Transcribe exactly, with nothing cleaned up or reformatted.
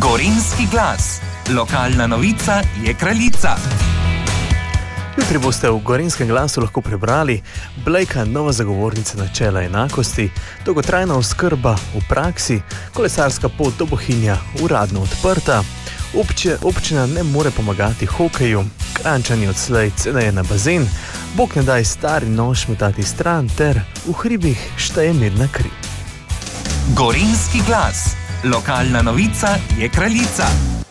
Gorenjski glas. Lokalna novica je kraljica. Jutri boste v Gorenjskem glasu lahko prebrali: Blejka, nova zagovornica načela enakosti, dolgotrajna oskrba v praksi, kolesarska pot do Bohinja uradno odprta, Obče, občina ne more pomagati hokeju, Kranjčani odslej ceneje na bazen, Bog ne daj stari nož metati stran ter v hribih šteje mirna kri. Gorenjski glas. Lokalna novica je kraljica.